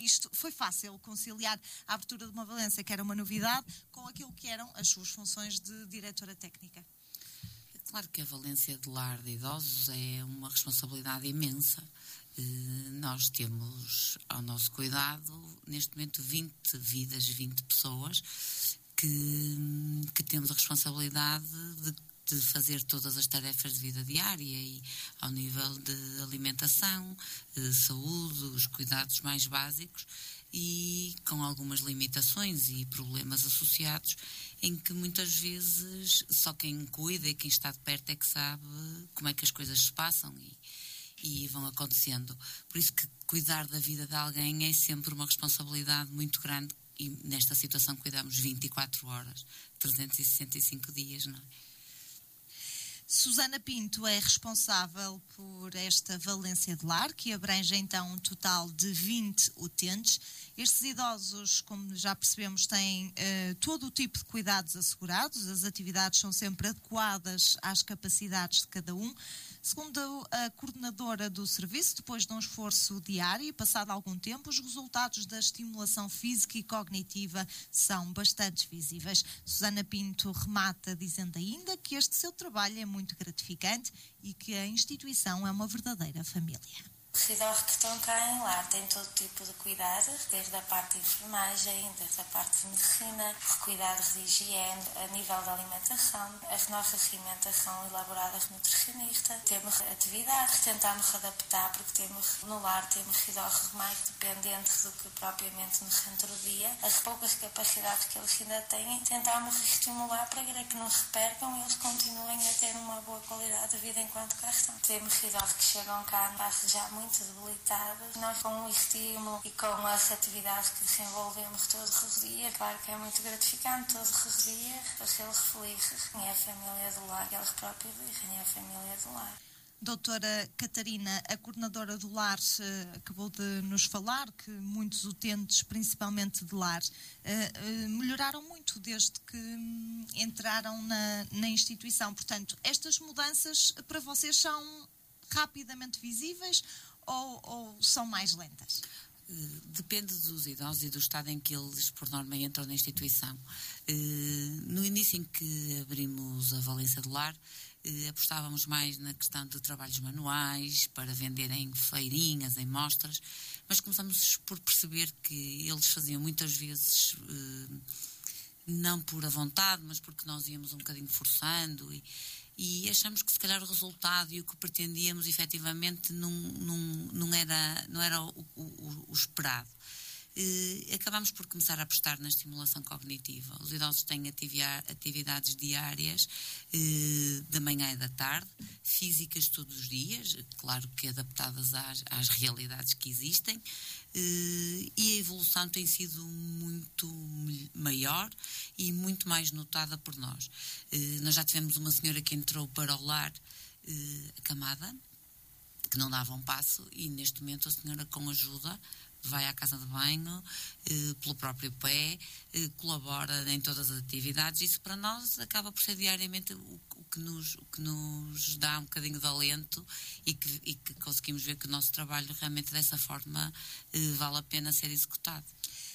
isto foi fácil conciliar a abertura de uma Valência, que era uma novidade, com aquilo que eram as suas funções de diretora técnica? Claro que a Valência de Lar de Idosos é uma responsabilidade imensa. Nós temos ao nosso cuidado, neste momento, 20 vidas, 20 pessoas que temos a responsabilidade de fazer todas as tarefas de vida diária e ao nível de alimentação, saúde, os cuidados mais básicos e com algumas limitações e problemas associados em que muitas vezes só quem cuida e quem está de perto é que sabe como é que as coisas se passam e vão acontecendo. Por isso que cuidar da vida de alguém é sempre uma responsabilidade muito grande e nesta situação cuidamos 24 horas, 365 dias, não é? Susana Pinto é responsável por esta Valência de Lar, que abrange então um total de 20 utentes. Estes idosos, como já percebemos, têm todo o tipo de cuidados assegurados, as atividades são sempre adequadas às capacidades de cada um. Segundo a coordenadora do serviço, depois de um esforço diário e passado algum tempo, os resultados da estimulação física e cognitiva são bastante visíveis. Susana Pinto remata dizendo ainda que este seu trabalho é muito gratificante e que a instituição é uma verdadeira família. Os idosos que estão cá em lar têm todo tipo de cuidados, desde a parte de enfermagem, desde a parte de medicina, cuidados de higiene, a nível da alimentação, as nossas alimentações são elaboradas nutricionista, temos atividades, tentamos adaptar porque no lar temos idosos mais dependentes do que propriamente no centro do dia. As poucas capacidades que eles ainda têm, tentamos estimular para que não se percam e eles continuem a ter uma boa qualidade de vida enquanto cá estão. Temos idosos que chegam cá já muito debilitados. Nós, com o estímulo e com as atividades que desenvolvemos todos os dias, claro que é muito gratificante todos os dias fazê-los felizes. E a família do lar, eles próprios dizem, é a família do lar. Doutora Catarina, a coordenadora do lar, acabou de nos falar que muitos utentes, principalmente de lar, melhoraram muito desde que entraram na instituição. Portanto, estas mudanças para vocês são rapidamente visíveis ou são mais lentas? Depende dos idosos e do estado em que eles, por norma, entram na instituição. No início em que abrimos a Valência de Lar, apostávamos mais na questão de trabalhos manuais, para vender em feirinhas, em mostras, mas começamos por perceber que eles faziam muitas vezes, não por a vontade, mas porque nós íamos um bocadinho forçando e achamos que se calhar o resultado e o que pretendíamos efetivamente não era o esperado. Acabamos por começar a apostar na estimulação cognitiva. Os idosos têm atividades diárias da manhã e da tarde, físicas todos os dias, claro que adaptadas às realidades que existem, e a evolução tem sido muito maior e muito mais notada por nós. Nós já tivemos uma senhora que entrou para o lar acamada, que não dava um passo, e neste momento a senhora, com ajuda, vai à casa de banho pelo próprio pé, colabora em todas as atividades. Isso para nós acaba por ser diariamente o que nos dá um bocadinho de alento e que conseguimos ver que o nosso trabalho realmente dessa forma vale a pena ser executado.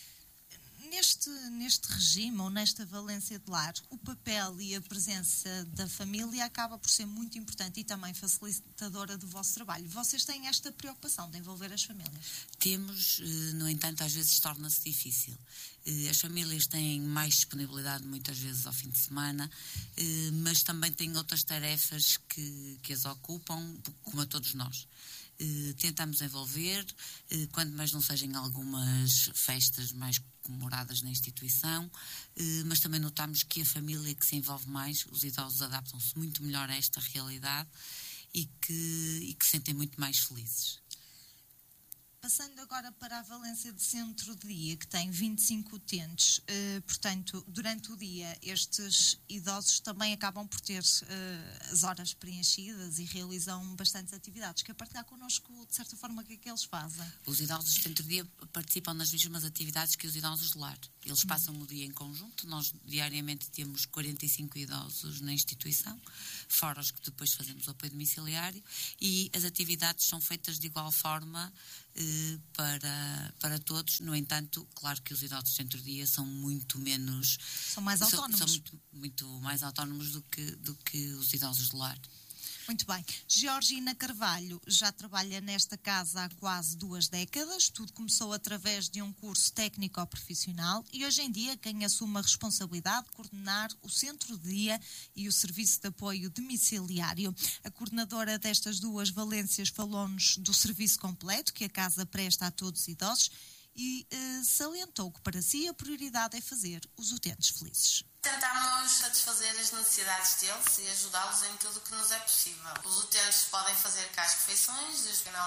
Neste regime, ou nesta Valência de Lar, o papel e a presença da família acaba por ser muito importante e também facilitadora do vosso trabalho. Vocês têm esta preocupação de envolver as famílias? Temos, no entanto, às vezes torna-se difícil. As famílias têm mais disponibilidade muitas vezes ao fim de semana, mas também têm outras tarefas que as ocupam, como a todos nós. Tentamos envolver, quando mais não sejam algumas festas mais comemoradas na instituição, mas também notamos que a família que se envolve mais, os idosos adaptam-se muito melhor a esta realidade e que se sentem muito mais felizes. Passando agora para a Valência de Centro de Dia, que tem 25 utentes, portanto, durante o dia estes idosos também acabam por ter as horas preenchidas e realizam bastantes atividades. Quer partilhar connosco, de certa forma, o que é que eles fazem? Os idosos de Centro de Dia participam nas mesmas atividades que os idosos de lar. Eles passam o dia em conjunto. Nós diariamente temos 45 idosos na instituição, fora os que depois fazemos o apoio domiciliário, e as atividades são feitas de igual forma para todos. No entanto, claro que os idosos de centro-dia são muito menos... São mais autónomos. São muito mais autónomos do que os idosos de lar. Muito bem. Georgina Carvalho já trabalha nesta casa há quase 2 décadas. Tudo começou através de um curso técnico-profissional e hoje em dia quem assume a responsabilidade de coordenar o centro de dia e o serviço de apoio domiciliário. A coordenadora destas 2 valências falou-nos do serviço completo que a casa presta a todos os idosos e salientou que para si a prioridade é fazer os utentes felizes. Tentamos satisfazer as necessidades deles e ajudá-los em tudo o que nos é possível. Os utentes podem fazer cá as refeições, desde o pequeno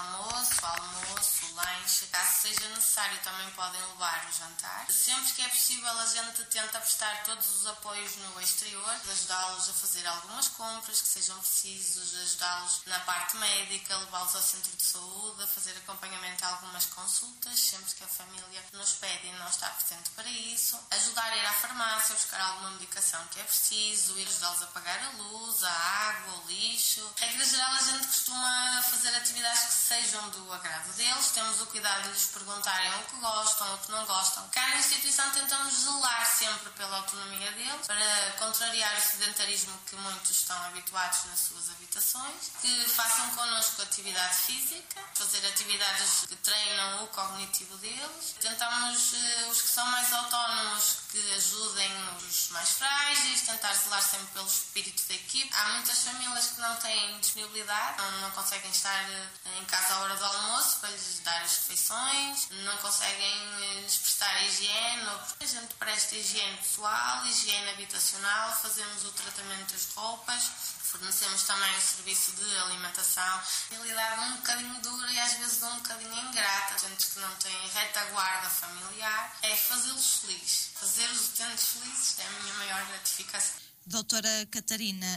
almoço, o lanche. Caso seja necessário, também podem levar o jantar. Sempre que é possível, a gente tenta prestar todos os apoios no exterior, ajudá-los a fazer algumas compras que sejam precisos, ajudá-los na parte médica, levá-los ao centro de saúde, a fazer acompanhamento a algumas consultas, sempre que a família nos pede e não está presente para isso. Ajudar a ir à farmácia, buscar alguma medicação que é preciso, ir ajudá-los a pagar a luz, a água, o lixo. Regra geral, a gente costuma fazer atividades que sejam do agrado deles, temos o cuidado de lhes perguntarem o que gostam, o que não gostam. Cá na instituição tentamos zelar sempre pela autonomia deles, para contrariar o sedentarismo que muitos estão habituados nas suas habitações, que façam connosco atividade física, fazer atividades que treinam o cognitivo deles. Tentamos os que são mais autónomos que ajudem os mais frágeis, tentar zelar sempre pelo espírito da equipe. Há muitas famílias que não têm disponibilidade, não conseguem estar em casa à hora do almoço para lhes dar as refeições, não conseguem lhes prestar a higiene, a gente presta higiene pessoal, higiene habitacional, fazemos o tratamento das roupas, fornecemos também o serviço de alimentação. Realidade um bocadinho dura e às vezes um bocadinho ingrata. Gente que não tem retaguarda familiar, é fazê-los felizes. Fazer os utentes felizes é a minha maior gratificação. Doutora Catarina,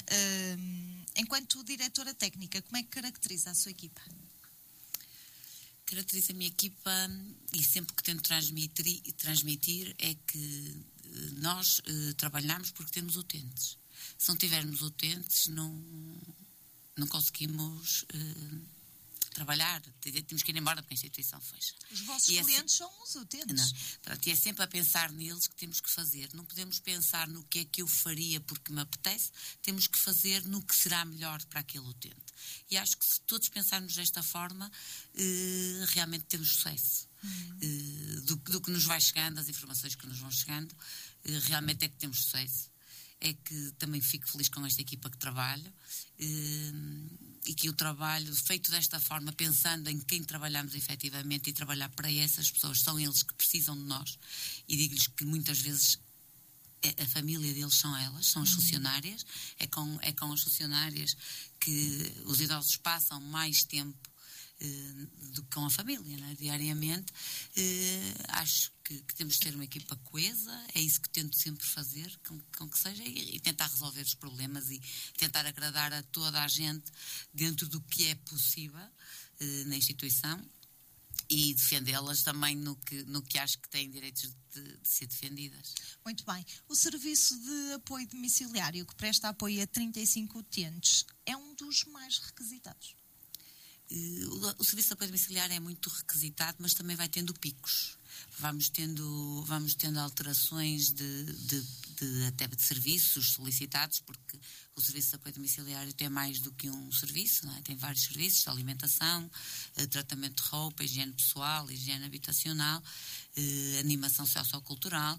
enquanto diretora técnica, como é que caracteriza a sua equipa? Caracteriza a minha equipa e sempre que tento transmitir é que nós trabalhamos porque temos utentes. Se não tivermos utentes, não conseguimos trabalhar. Temos que ir embora porque a instituição fecha. Os vossos clientes são os utentes. Não. E é sempre a pensar neles que temos que fazer. Não podemos pensar no que é que eu faria porque me apetece. Temos que fazer no que será melhor para aquele utente. E acho que se todos pensarmos desta forma, realmente temos sucesso. Do que nos vai chegando, as informações que nos vão chegando, realmente é que temos sucesso. É que também fico feliz com esta equipa que trabalho e que o trabalho feito desta forma, pensando em quem trabalhamos efetivamente e trabalhar para essas pessoas, são eles que precisam de nós, e digo-lhes que muitas vezes a família deles são elas, são as funcionárias, é com as funcionárias que os idosos passam mais tempo do que com a família, né? Diariamente. Acho que temos de ter uma equipa coesa, é isso que tento sempre fazer, com que seja, e tentar resolver os problemas e tentar agradar a toda a gente dentro do que é possível na instituição e defendê-las também no que acho que têm direitos de ser defendidas. Muito bem. O serviço de apoio domiciliário que presta apoio a 35 utentes é um dos mais requisitados. O serviço de apoio domiciliário é muito requisitado, mas também vai tendo picos. Vamos tendo alterações até de serviços solicitados, porque o serviço de apoio domiciliário tem mais do que um serviço, não é? Tem vários serviços: alimentação, tratamento de roupa, higiene pessoal, higiene habitacional, animação sociocultural,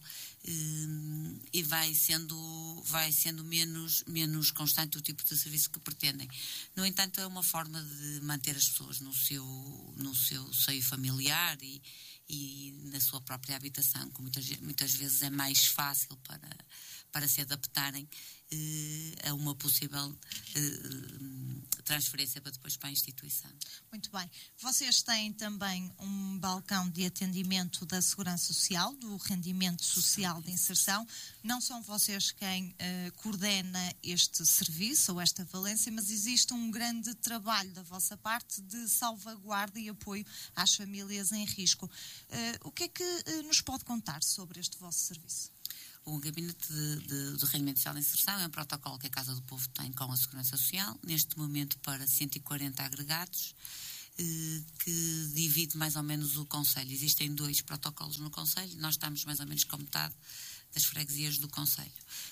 e vai sendo menos constante o tipo de serviço que pretendem. No entanto, é uma forma de manter as pessoas no seu seio familiar e na sua própria habitação, que muitas vezes é mais fácil para se adaptarem a uma possível transferência para a instituição. Muito bem. Vocês têm também um balcão de atendimento da Segurança Social, do Rendimento Social de Inserção. Não são vocês quem coordena este serviço ou esta valência, mas existe um grande trabalho da vossa parte de salvaguarda e apoio às famílias em risco. O que é que nos pode contar sobre este vosso serviço? O Gabinete do Rendimento Social de Inserção é um protocolo que a Casa do Povo tem com a Segurança Social, neste momento para 140 agregados, que divide mais ou menos o concelho. Existem 2 protocolos no concelho, nós estamos mais ou menos com metade das freguesias do concelho.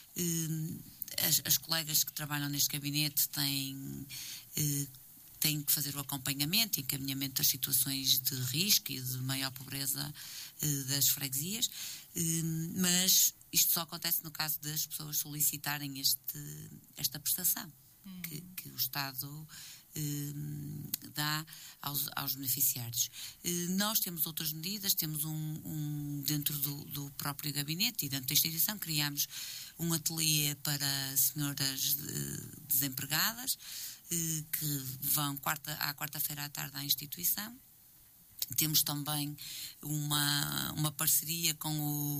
As colegas que trabalham neste gabinete têm que fazer o acompanhamento e encaminhamento das situações de risco e de maior pobreza das freguesias, mas isto só acontece no caso das pessoas solicitarem esta prestação que o Estado dá aos beneficiários. Nós temos outras medidas, temos dentro do próprio gabinete e dentro da instituição, criamos um ateliê para senhoras desempregadas, que vão à quarta-feira à tarde à instituição. Temos também uma parceria com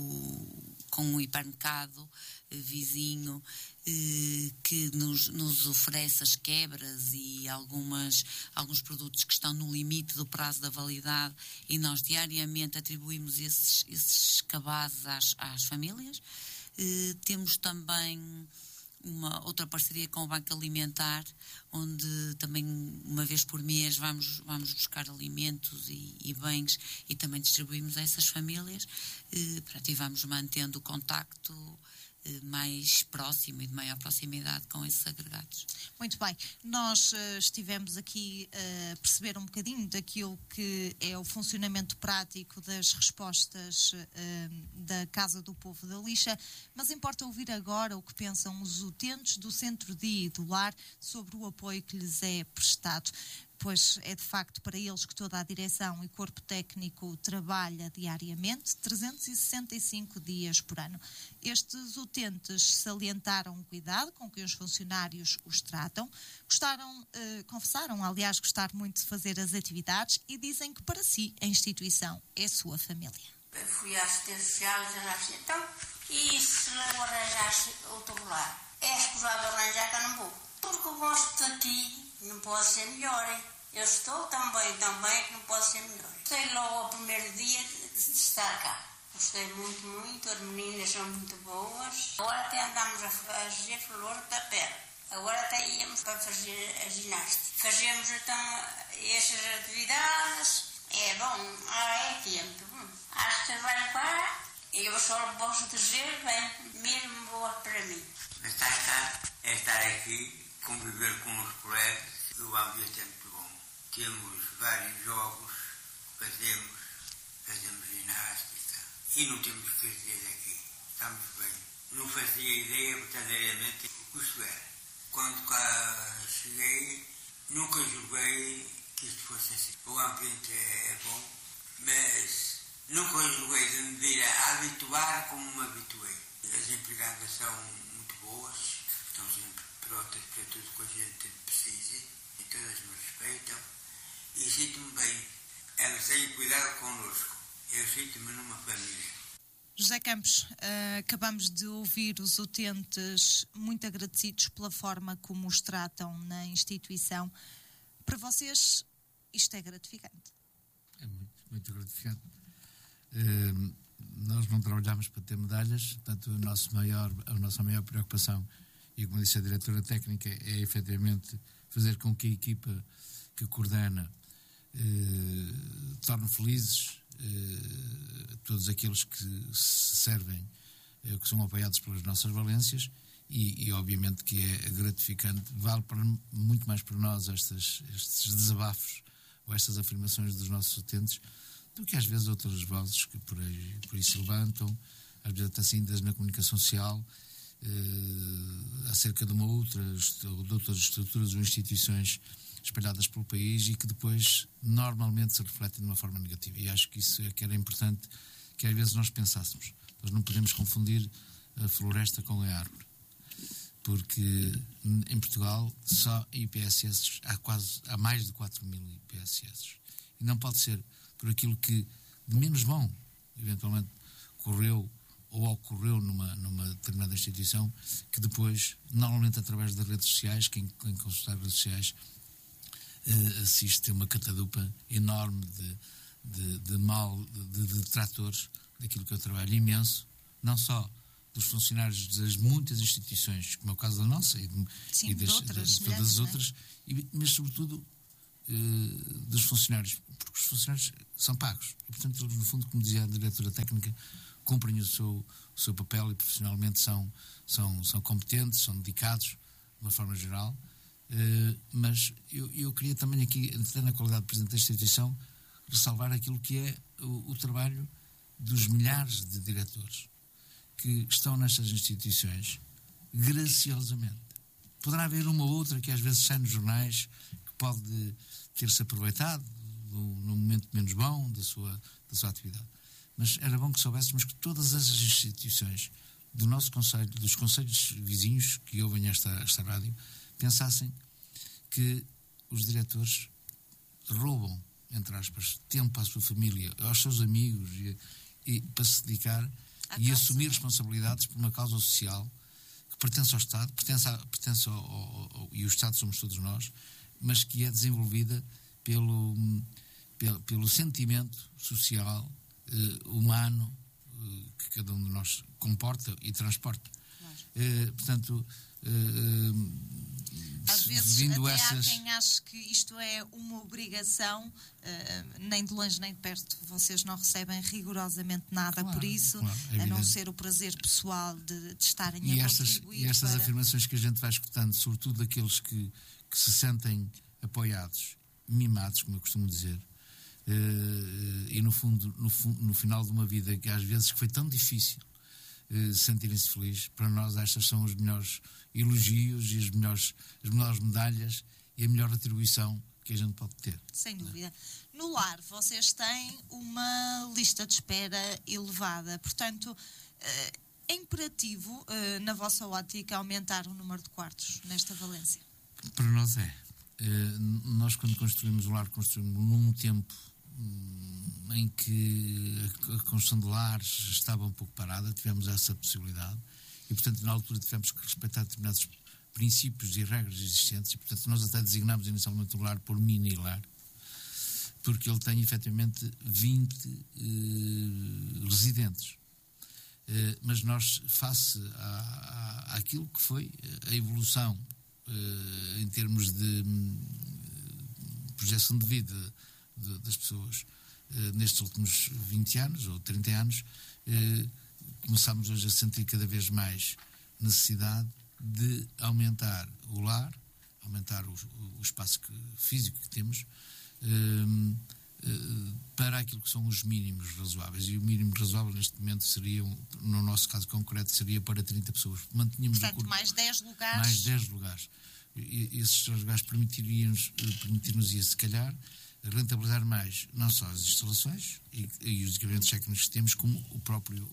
o hipermercado vizinho, que nos oferece as quebras e alguns produtos que estão no limite do prazo da validade, e nós diariamente atribuímos esses cabazes às famílias. Temos também outra parceria com o Banco Alimentar, onde também uma vez por mês vamos buscar alimentos e bens e também distribuímos a essas famílias, e vamos mantendo o contacto mais próximo e de maior proximidade com esses agregados. Muito bem, nós estivemos aqui a perceber um bocadinho daquilo que é o funcionamento prático das respostas da Casa do Povo da Lixa, mas importa ouvir agora o que pensam os utentes do Centro Dia e do Lar sobre o apoio que lhes é prestado, pois é de facto para eles que toda a direção e corpo técnico trabalha diariamente, 365 dias por ano. Estes utentes salientaram o cuidado com que os funcionários os tratam, confessaram, aliás, gostar muito de fazer as atividades e dizem que para si a instituição é sua família. Eu fui à assistência social e já disse, então, e se eu arranjasse outro lar? É escusado arranjar que eu não vou. Porque eu gosto daqui, não pode ser melhor, hein? Eu estou tão bem que não pode ser melhor. Gostei logo ao primeiro dia de estar cá. Gostei muito, as meninas são muito boas. Agora até andamos a fazer flor da pedra. Agora até íamos para fazer a ginástica. Fazemos então essas atividades. É bom, é tempo. Acho que vai para. Eu só posso dizer, bem, mesmo boa para mim. Estar cá é estar aqui, conviver com os colegas. O ambiente é muito bom. Temos vários jogos, fazemos ginástica e não temos que dizer aqui. Estamos bem. Não fazia ideia verdadeiramente o que isto era. Quando cá cheguei, nunca julguei que isto fosse assim. O ambiente é bom, mas nunca julguei de me vir a habituar como me habituei. As empregadas são muito boas, estão sempre prontas para tudo que a gente precisa e todas me respeitam. E sinto-me bem. Elas têm cuidado connosco. Eu sinto-me numa família. José Campos, acabamos de ouvir os utentes muito agradecidos pela forma como os tratam na instituição. Para vocês, isto é gratificante? É muito gratificante. Nós não trabalhamos para ter medalhas, portanto a nossa maior preocupação, e como disse a diretora técnica, é efetivamente fazer com que a equipa que coordena torne felizes todos aqueles que se servem, que são apoiados pelas nossas valências, e obviamente que é gratificante. Vale muito mais para nós estes desabafos ou estas afirmações dos nossos utentes do que às vezes outras vozes que por aí se levantam, às vezes até ainda na comunicação social, acerca de uma outra ou de outras estruturas ou instituições espalhadas pelo país e que depois normalmente se refletem de uma forma negativa. E acho que isso é que era importante que às vezes nós pensássemos. Nós não podemos confundir a floresta com a árvore, porque em Portugal só IPSS há mais de 4.000 IPSS. E não pode ser por aquilo que de menos bom eventualmente correu ou ocorreu numa determinada instituição, que depois, normalmente através das redes sociais, quem consultar redes sociais assiste a uma catadupa enorme de detrátores daquilo que eu trabalho imenso, não só dos funcionários das muitas instituições, como é o caso da nossa e de todas as outras, mas sobretudo dos funcionários, porque os funcionários são pagos e, portanto, eles, no fundo, como dizia a diretora técnica, cumprem o seu papel e profissionalmente são competentes, são dedicados de uma forma geral. Mas eu queria também aqui, até na qualidade de Presidente da instituição, ressalvar aquilo que é o trabalho dos milhares de diretores que estão nestas instituições graciosamente. Poderá haver uma ou outra que às vezes sai nos jornais que pode ter-se aproveitado num momento menos bom da sua atividade. Mas era bom que soubéssemos que todas as instituições do nosso concelho, dos concelhos vizinhos que ouvem esta rádio, pensassem que os diretores roubam, entre aspas, tempo à sua família, aos seus amigos e para se dedicar e assumir responsabilidades por uma causa social que pertence ao Estado, pertence e o Estado somos todos nós, mas que é desenvolvida pelo sentimento social, humano, que cada um de nós comporta e transporta. Portanto, às vezes até há quem ache que isto é uma obrigação, nem de longe nem de perto vocês não recebem rigorosamente nada por isso, a não ser o prazer pessoal de estarem a contribuir. E estas afirmações que a gente vai escutando, sobretudo daqueles que se sentem apoiados, mimados, como eu costumo dizer, e no fundo, no final de uma vida que às vezes foi tão difícil sentirem-se felizes, para nós estas são os melhores elogios e as melhores medalhas e a melhor retribuição que a gente pode ter. Sem dúvida. No lar, vocês têm uma lista de espera elevada, portanto, é imperativo, na vossa ótica, aumentar o número de quartos nesta Valência? Para nós é. Nós, quando construímos o lar, construímos num tempo em que a construção de lares estava um pouco parada, tivemos essa possibilidade e, portanto, na altura tivemos que respeitar determinados princípios e regras existentes e, portanto, nós até designámos inicialmente o lar por mini-lar, porque ele tem, efetivamente, 20 residentes. Mas nós, face àquilo que foi a evolução em termos de projeção de vida das pessoas nestes últimos 20 anos ou 30 anos, começámos hoje a sentir cada vez mais necessidade de aumentar o lar, aumentar o espaço físico que temos para aquilo que são os mínimos razoáveis. E o mínimo razoável neste momento seria, no nosso caso concreto, seria para 30 pessoas. Mantínhamos portanto, mais 10 lugares. Mais 10 lugares. E esses lugares permitir-nos, se calhar, rentabilizar mais não só as instalações e os equipamentos técnicos que temos, como os próprios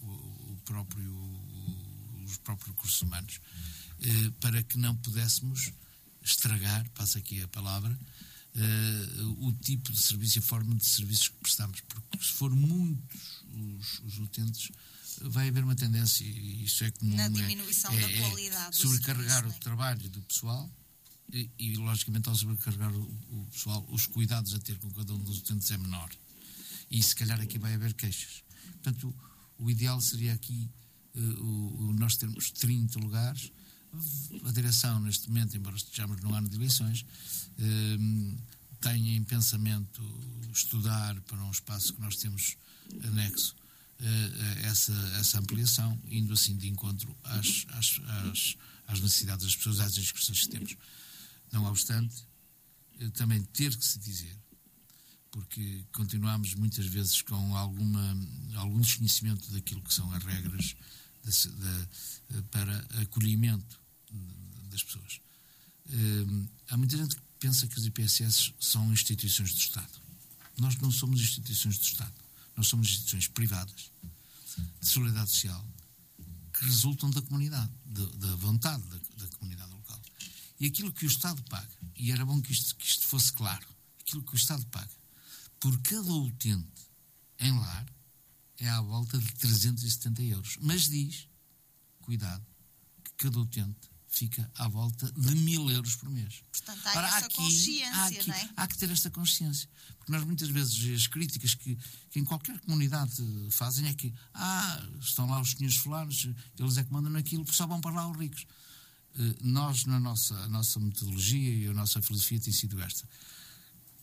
recursos humanos, para que não pudéssemos estragar, passa aqui a palavra, o tipo de serviço e a forma de serviços que prestamos, porque se for muitos os utentes, vai haver uma tendência, e isso é comum, na diminuição da qualidade, sobrecarregar o trabalho do pessoal. E logicamente, ao sobrecarregar o pessoal, os cuidados a ter com cada um dos utentes é menor. E se calhar aqui vai haver queixas. Portanto, o ideal seria aqui nós termos 30 lugares. A direção, neste momento, embora estejamos no ano de eleições, tem em pensamento estudar para um espaço que nós temos anexo essa ampliação, indo assim de encontro às necessidades das pessoas, às inscrições que temos. Não obstante, também ter que se dizer, porque continuamos muitas vezes com algum desconhecimento daquilo que são as regras para acolhimento das pessoas. Há muita gente que pensa que os IPSS são instituições do Estado. Nós não somos instituições do Estado. Nós somos instituições privadas, de solidariedade social, que resultam da comunidade, da vontade da comunidade local. E aquilo que o Estado paga, e era bom que isto fosse claro, aquilo que o Estado paga por cada utente em lar é à volta de 370 euros. Mas diz, cuidado, que cada utente fica à volta de 1.000 euros por mês. Portanto, há essa consciência, não é? Há que ter esta consciência. Porque nós muitas vezes as críticas que em qualquer comunidade fazem é que estão lá os senhores fulanos, eles é que mandam naquilo, porque só vão para lá os ricos. Nós, a nossa metodologia e a nossa filosofia tem sido esta.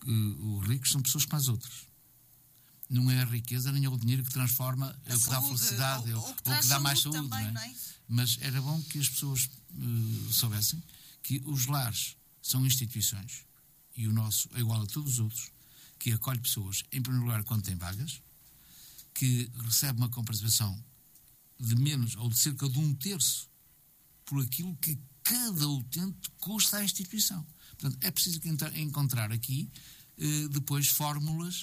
os ricos são pessoas como as outras. Não é a riqueza nem é o dinheiro que transforma, é o que dá felicidade, ou que dá mais saúde. Também, não é? Mas era bom que as pessoas soubessem que os lares são instituições e o nosso é igual a todos os outros, que acolhe pessoas, em primeiro lugar, quando tem vagas, que recebe uma compensação de menos ou de cerca de 1/3 por aquilo que cada utente custa à instituição. Portanto, é preciso encontrar aqui depois fórmulas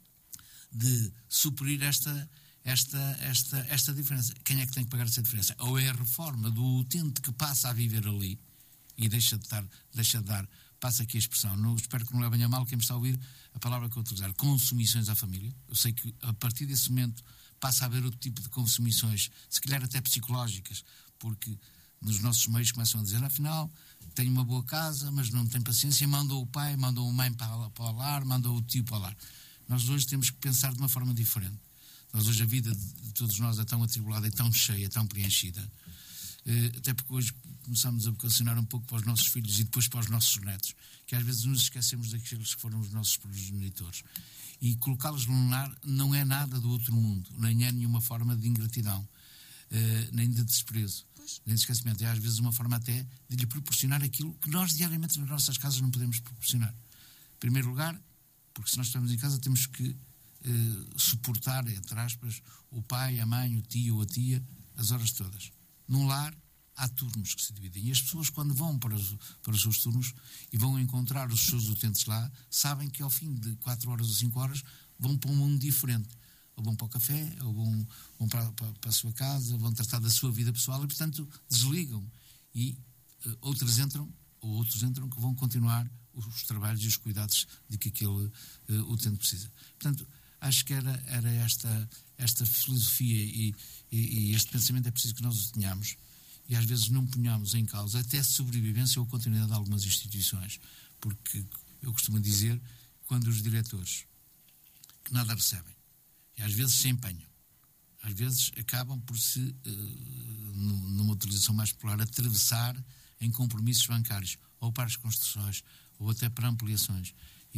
de suprir esta diferença. Quem é que tem que pagar essa diferença? Ou é a reforma do utente que passa a viver ali e deixa de dar, passa aqui a expressão, espero que não levem a mal quem me está a ouvir a palavra que eu vou utilizar, consumições à família. Eu sei que a partir desse momento passa a haver outro tipo de consumições, se calhar até psicológicas, porque nos nossos meios começam a dizer, afinal, tenho uma boa casa, mas não tenho paciência, mandou o pai, mandou a mãe para o lar, mandou o tio para o lar. Nós hoje temos que pensar de uma forma diferente. Nós hoje a vida de todos nós é tão atribulada, é tão cheia, é tão preenchida. Até porque hoje começamos a vocacionar um pouco para os nossos filhos e depois para os nossos netos, que às vezes nos esquecemos daqueles que foram os nossos progenitores. E colocá-los num lar não é nada do outro mundo, nem é nenhuma forma de ingratidão, nem de desprezo, nem de esquecimento. É às vezes uma forma até de lhe proporcionar aquilo que nós diariamente nas nossas casas não podemos proporcionar. Em primeiro lugar, porque se nós estamos em casa temos que suportar, entre aspas, o pai, a mãe, o tio ou a tia, as horas todas. Num lar há turnos que se dividem e as pessoas quando vão para os seus turnos e vão encontrar os seus utentes lá, sabem que ao fim de 4 horas ou 5 horas vão para um mundo diferente. Ou vão para o café, ou vão para a sua casa, vão tratar da sua vida pessoal e, portanto, desligam. E outros entram que vão continuar os trabalhos e os cuidados de que aquele utente precisa. Portanto, acho que era esta filosofia e este pensamento é preciso que nós o tenhamos e às vezes não ponhamos em causa até a sobrevivência ou a continuidade de algumas instituições, porque eu costumo dizer quando os diretores que nada recebem e às vezes se empenham, às vezes acabam por se numa utilização mais popular atravessar em compromissos bancários ou para as construções ou até para ampliações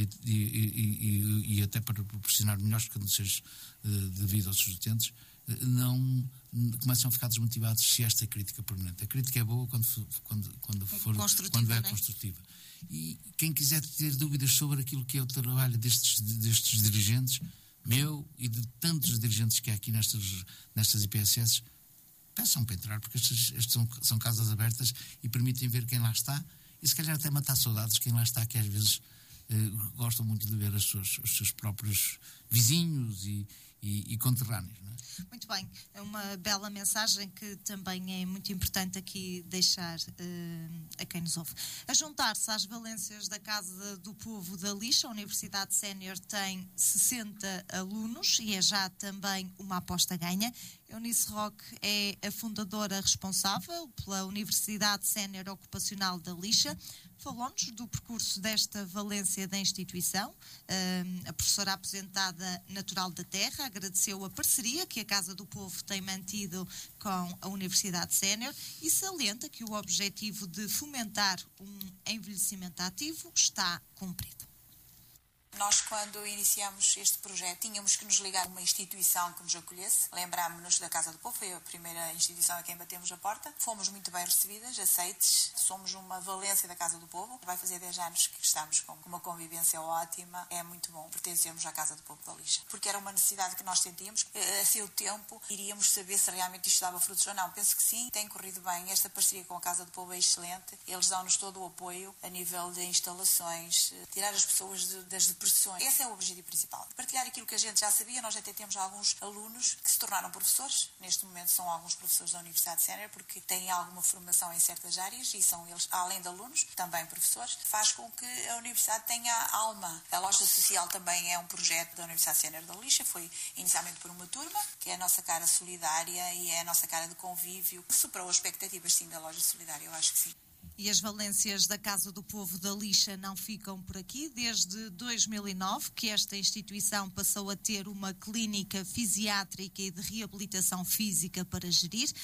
e até para proporcionar melhores condições de vida aos seus utentes, não começam a ficar desmotivados se esta é crítica permanente. A crítica é boa quando é construtiva. E quem quiser ter dúvidas sobre aquilo que é o trabalho destes dirigentes, meu e de tantos dirigentes que há aqui nestas IPSS, peçam para entrar, porque estes são casas abertas e permitem ver quem lá está e se calhar até matar saudades quem lá está, que às vezes gostam muito de ver os seus próprios vizinhos e conterrâneos. Não é? Muito bem, é uma bela mensagem que também é muito importante aqui deixar a quem nos ouve. A juntar-se às valências da Casa do Povo da Lixa, a Universidade Sénior tem 60 alunos e é já também uma aposta ganha. Eunice Roque é a fundadora responsável pela Universidade Sénior Ocupacional da Lixa. Falou-nos do percurso desta valência da instituição. A professora aposentada natural da terra agradeceu a parceria que a Casa do Povo tem mantido com a Universidade Sénior e salienta que o objetivo de fomentar um envelhecimento ativo está cumprido. Nós, quando iniciamos este projeto, tínhamos que nos ligar a uma instituição que nos acolhesse. Lembrámos-nos da Casa do Povo, foi a primeira instituição a quem batemos a porta. Fomos muito bem recebidas, aceites. Somos uma valência da Casa do Povo. Vai fazer 10 anos que estamos com uma convivência ótima. É muito bom pertencermos à Casa do Povo da Lixa. Porque era uma necessidade que nós sentíamos. A seu tempo, iríamos saber se realmente isto dava frutos ou não. Penso que sim, tem corrido bem. Esta parceria com a Casa do Povo é excelente. Eles dão-nos todo o apoio a nível de instalações, tirar as pessoas das depressões. Esse é o objetivo principal. Partilhar aquilo que a gente já sabia. Nós até temos alguns alunos que se tornaram professores. Neste momento são alguns professores da Universidade Sénior porque têm alguma formação em certas áreas e são eles, além de alunos, também professores. Faz com que a Universidade tenha alma. A loja social também é um projeto da Universidade Sénior da Lixa. Foi inicialmente por uma turma, que é a nossa cara solidária e é a nossa cara de convívio. Superou as expectativas, sim, da loja solidária. Eu acho que sim. E as valências da Casa do Povo da Lixa não ficam por aqui. Desde 2009 que esta instituição passou a ter uma clínica fisiátrica e de reabilitação física para gerir.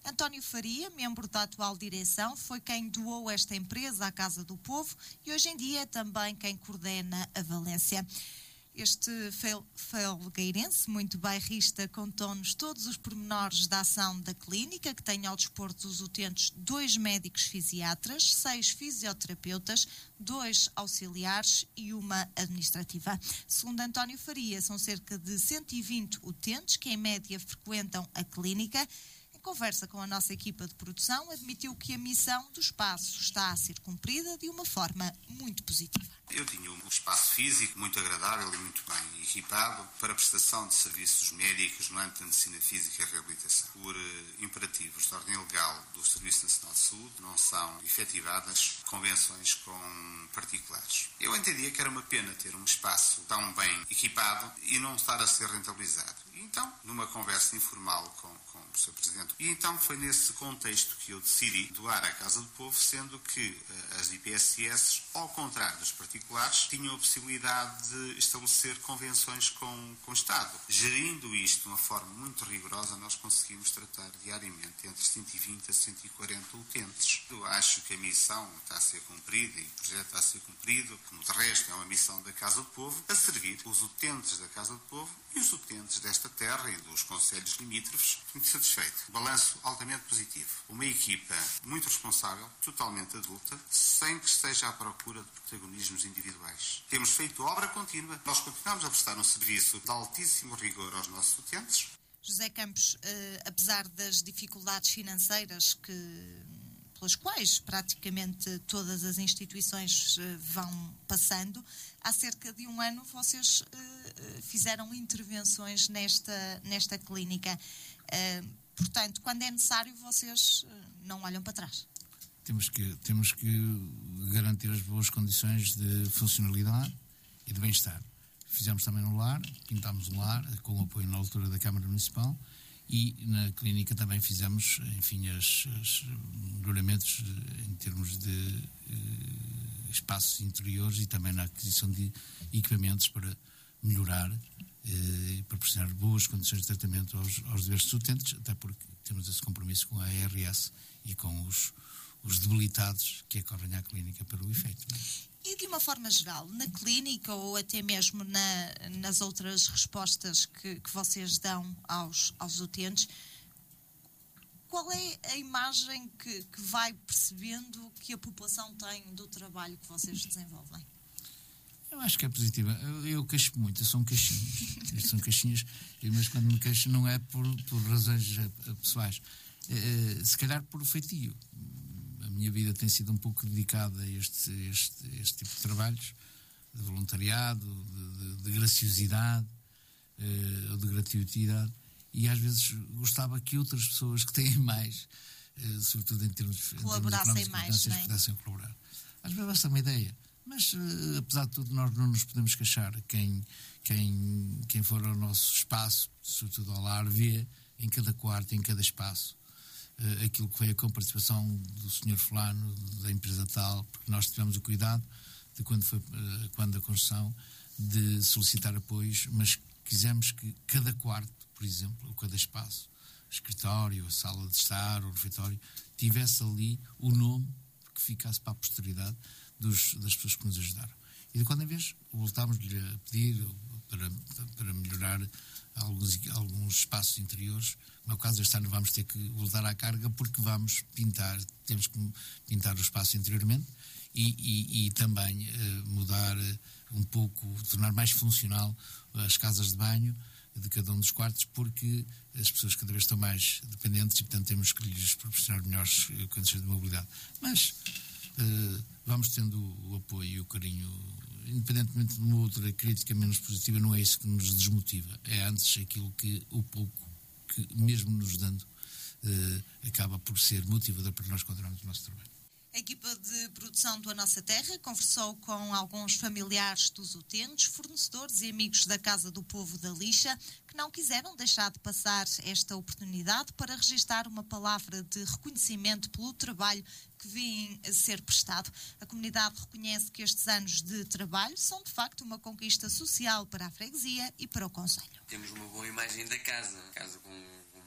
António Faria, membro da atual direção, foi quem doou esta empresa à Casa do Povo e hoje em dia é também quem coordena a Valência. Este felgueirense, muito bairrista, contou-nos todos os pormenores da ação da clínica, que tem ao dispor dos utentes 2 médicos fisiatras, 6 fisioterapeutas, 2 auxiliares e uma administrativa. Segundo António Faria, são cerca de 120 utentes que em média frequentam a clínica. Em conversa com a nossa equipa de produção, admitiu que a missão do espaço está a ser cumprida de uma forma muito positiva. Eu tinha um espaço físico muito agradável e muito bem equipado para a prestação de serviços médicos no âmbito da medicina física e reabilitação. Por imperativos de ordem legal do Serviço Nacional de Saúde, não são efetivadas convenções com particulares. Eu entendia que era uma pena ter um espaço tão bem equipado e não estar a ser rentabilizado. E então, numa conversa informal com o Sr. Presidente, e então foi nesse contexto que eu decidi doar à Casa do Povo, sendo que as IPSS, ao contrário dos particulares, tinham a possibilidade de estabelecer convenções com o Estado. Gerindo isto de uma forma muito rigorosa, nós conseguimos tratar diariamente entre 120 a 140 utentes. Eu acho que a missão está a ser cumprida e o projeto está a ser cumprido, como de resto é uma missão da Casa do Povo, a servir os utentes da Casa do Povo e os utentes desta terra e dos concelhos limítrofes. Muito satisfeito. Balanço altamente positivo. Uma equipa muito responsável, totalmente adulta, sem que esteja à procura de protagonismos individuais. Temos feito obra contínua. Nós continuamos a prestar um serviço de altíssimo rigor aos nossos utentes. José Campos, apesar das dificuldades financeiras pelas quais praticamente todas as instituições vão passando, há cerca de um ano vocês fizeram intervenções nesta clínica. Portanto, quando é necessário, vocês não olham para trás. Temos que garantir as boas condições de funcionalidade e de bem-estar. Fizemos também no lar, pintámos o lar com o apoio na altura da Câmara Municipal e na clínica também fizemos, enfim, os melhoramentos em termos de espaços interiores e também na aquisição de equipamentos para melhorar e proporcionar boas condições de tratamento aos diversos utentes, até porque temos esse compromisso com a ARS e com os debilitados que acorrem à clínica para o efeito. Não é? E de uma forma geral, na clínica ou até mesmo nas outras respostas que vocês dão aos utentes, qual é a imagem que vai percebendo que a população tem do trabalho que vocês desenvolvem? Eu acho que é positiva. Eu queixo muito, eu sou um caixinhos. São caixinhas, mas quando me queixo não é por razões pessoais. Se calhar por feitio. A minha vida tem sido um pouco dedicada a este tipo de trabalhos, de voluntariado, de graciosidade, ou de gratuitidade, e às vezes gostava que outras pessoas que têm mais, sobretudo em termos colaborassem mais, não é? Pudessem colaborar. Às vezes basta uma ideia, mas apesar de tudo nós não nos podemos queixar. Quem for ao nosso espaço, sobretudo ao lar, vê em cada quarto, em cada espaço, aquilo que foi com a participação do Sr. Fulano, da empresa tal, porque nós tivemos o cuidado de quando a construção, de solicitar apoios, mas quisemos que cada quarto, por exemplo, ou cada espaço, escritório, a sala de estar, o refeitório, tivesse ali o nome que ficasse para a posteridade das pessoas que nos ajudaram. E de quando em vez voltámos-lhe a pedir para melhorar alguns espaços interiores. No caso deste ano vamos ter que voltar à carga porque temos que pintar o espaço interiormente e também mudar um pouco, tornar mais funcional as casas de banho de cada um dos quartos, porque as pessoas cada vez estão mais dependentes e, portanto, temos que lhes proporcionar melhores condições de mobilidade. Mas vamos tendo o apoio e o carinho, independentemente de uma outra crítica menos positiva, não é isso que nos desmotiva. É antes aquilo que o pouco que, mesmo nos dando, acaba por ser motivador para nós continuarmos o nosso trabalho. A equipa de produção do A Nossa Terra conversou com alguns familiares dos utentes, fornecedores e amigos da Casa do Povo da Lixa, que não quiseram deixar de passar esta oportunidade para registar uma palavra de reconhecimento pelo trabalho que vem a ser prestado. A comunidade reconhece que estes anos de trabalho são, de facto, uma conquista social para a freguesia e para o concelho. Temos uma boa imagem da casa com bastante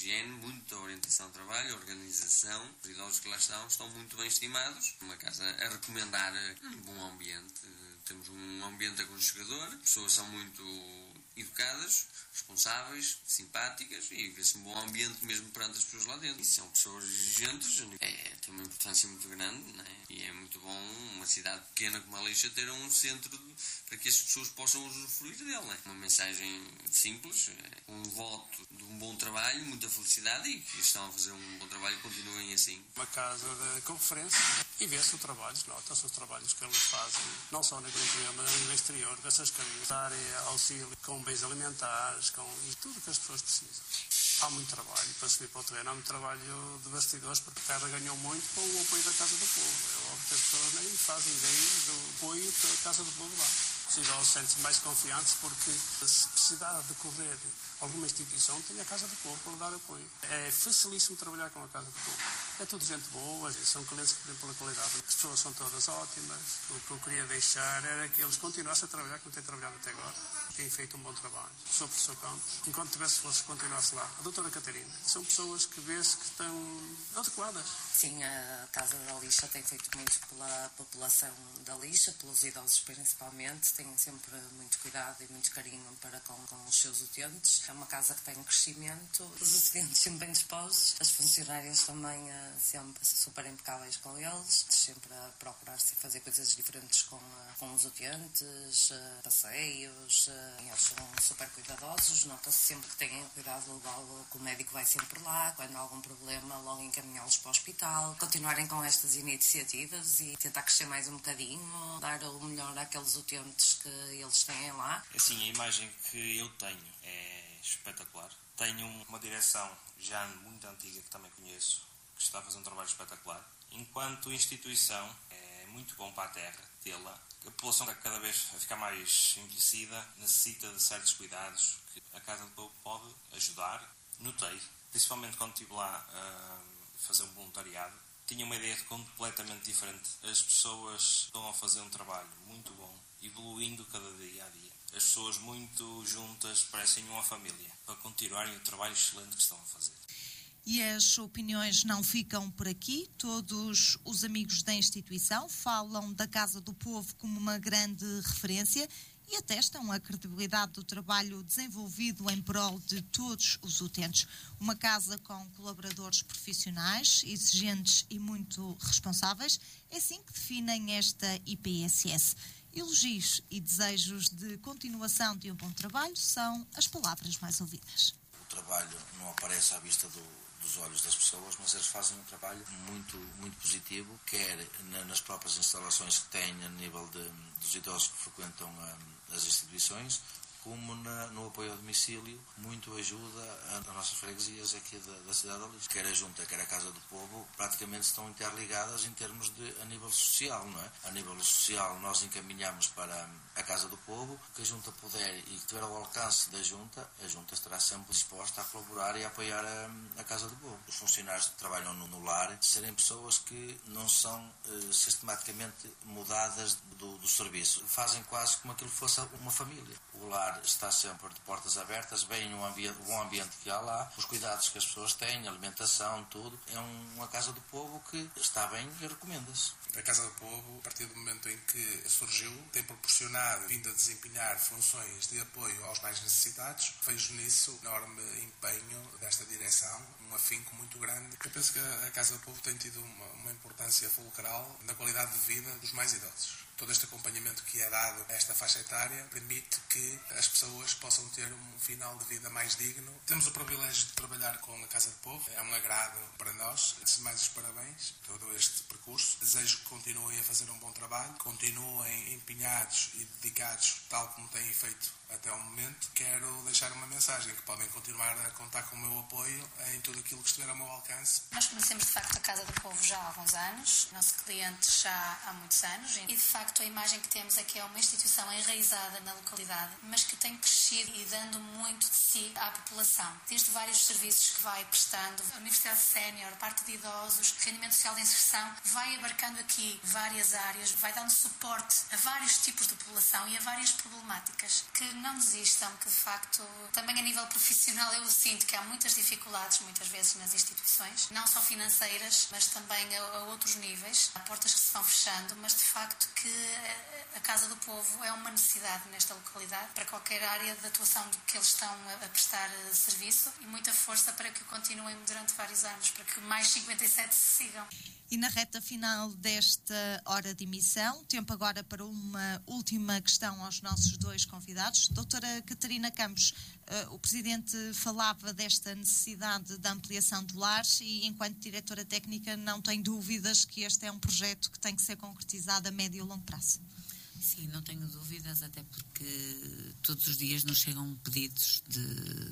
higiene, muita orientação ao trabalho, organização. Os idosos que lá estão muito bem estimados. Uma casa a recomendar, um bom ambiente. Temos um ambiente aconchegador, as pessoas são muito educadas, responsáveis, simpáticas e vê-se um bom ambiente mesmo perante as pessoas lá dentro. E são pessoas exigentes, tem uma importância muito grande, não é? E é muito bom uma cidade pequena como a Lixa ter um centro para que as pessoas possam usufruir dele. Não é? Uma mensagem simples, um voto de um bom trabalho, muita felicidade e que estão a fazer um bom trabalho e continuem assim. Uma casa de conferência e vê-se o trabalho, nota-se os trabalhos que eles fazem, não só no interior, mas no exterior, dessas carinhas, área, auxílio, com bens alimentares, e tudo que as pessoas precisam. Há muito trabalho para subir para o terreno, há muito trabalho de bastidores, porque a terra ganhou muito com o apoio da Casa do Povo. É óbvio que as pessoas nem fazem ideia do apoio que a Casa do Povo dá. Os idosos sentem-se mais confiantes porque, se precisar de correr alguma instituição, tem a Casa do Povo para lhe dar apoio. É facilíssimo trabalhar com a Casa do Povo. É tudo gente boa, são clientes que vêm pela qualidade. As pessoas são todas ótimas. O que eu queria deixar era que eles continuassem a trabalhar como têm trabalhado até agora. Têm feito um bom trabalho. Sou professor Campos. Enquanto tivesse fosse continuasse lá. A doutora Catarina. São pessoas que vê-se que estão adequadas. Sim, a Casa da Lixa tem feito muito pela população da Lixa, pelos idosos principalmente. Tem sempre muito cuidado e muito carinho para com os seus utentes. É uma casa que tem um crescimento. Os utentes sempre bem dispostos. As funcionárias também sempre super impecáveis com eles. Sempre a procurar-se fazer coisas diferentes com os utentes, passeios. Eles são super cuidadosos. Nota-se sempre que têm cuidado de levá-lo, que o médico vai sempre lá. Quando há algum problema, logo encaminhá-los para o hospital. Continuarem com estas iniciativas e tentar crescer mais um bocadinho, dar o melhor àqueles utentes que eles têm lá. Assim, a imagem que eu tenho é espetacular. Tenho uma direção já muito antiga que também conheço, que está a fazer um trabalho espetacular. Enquanto instituição, é muito bom para a terra tê-la. A população cada vez a ficar mais envelhecida, necessita de certos cuidados que a Casa do Povo pode ajudar. Notei, principalmente quando estive lá a fazer um voluntariado, tinha uma ideia completamente diferente. As pessoas estão a fazer um trabalho muito bom, evoluindo cada dia a dia. As pessoas muito juntas parecem uma família, para continuarem o trabalho excelente que estão a fazer. E as opiniões não ficam por aqui. Todos os amigos da instituição falam da Casa do Povo como uma grande referência e atestam a credibilidade do trabalho desenvolvido em prol de todos os utentes. Uma casa com colaboradores profissionais, exigentes e muito responsáveis. É assim que definem esta IPSS. Elogios e desejos de continuação de um bom trabalho são as palavras mais ouvidas. O trabalho não aparece à vista dos olhos das pessoas, mas eles fazem um trabalho muito, muito positivo, quer nas próprias instalações que têm a nível dos idosos que frequentam as instituições, como no apoio ao domicílio, muito ajuda as nossas freguesias aqui da cidade da Lixa. Quer a Junta, quer a Casa do Povo, praticamente estão interligadas em termos a nível social, não é? A nível social, nós encaminhamos para a Casa do Povo, que a Junta puder e que tiver ao alcance da Junta, a Junta estará sempre disposta a colaborar e a apoiar a Casa do Povo. Os funcionários que trabalham no lar serem pessoas que não são sistematicamente mudadas do serviço. Fazem quase como aquilo fosse uma família. O lar está sempre de portas abertas, bem o bom ambiente que há lá, os cuidados que as pessoas têm, a alimentação, tudo. É uma Casa do Povo que está bem e recomenda-se. A Casa do Povo, a partir do momento em que surgiu, tem proporcionado, vindo a desempenhar funções de apoio aos mais necessitados. Vejo nisso enorme empenho desta direção, um afinco muito grande. Eu penso que a Casa do Povo tem tido uma importância fulcral na qualidade de vida dos mais idosos. Todo este acompanhamento que é dado a esta faixa etária permite que as pessoas possam ter um final de vida mais digno. Temos o privilégio de trabalhar com a Casa do Povo. É um agrado para nós. Antes de mais, os parabéns por todo este percurso. Desejo que continuem a fazer um bom trabalho, continuem empenhados e dedicados, tal como têm feito até ao momento. Quero deixar uma mensagem que podem continuar a contar com o meu apoio em tudo aquilo que estiver ao meu alcance. Nós conhecemos de facto a Casa do Povo já há alguns anos, nosso cliente já há muitos anos e de facto a imagem que temos é que é uma instituição enraizada na localidade, mas que tem crescido e dando muito de si à população. Desde vários serviços que vai prestando, a Universidade Sénior, parte de idosos, rendimento social de inserção, vai abarcando aqui várias áreas, vai dando suporte a vários tipos de população e a várias problemáticas que não desistam, que de facto, também a nível profissional eu sinto que há muitas dificuldades, muitas vezes nas instituições, não só financeiras, mas também a outros níveis. Há portas que se vão fechando, mas de facto que a Casa do Povo é uma necessidade nesta localidade, para qualquer área de atuação que eles estão a prestar serviço, e muita força para que o continuem durante vários anos, para que mais 57 se sigam. E na reta final desta hora de emissão, tempo agora para uma última questão aos nossos dois convidados. Doutora Catarina Campos, o Presidente falava desta necessidade da ampliação do lar e, enquanto diretora técnica, não tem dúvidas que este é um projeto que tem que ser concretizado a médio e longo prazo. Sim, não tenho dúvidas, até porque todos os dias nos chegam pedidos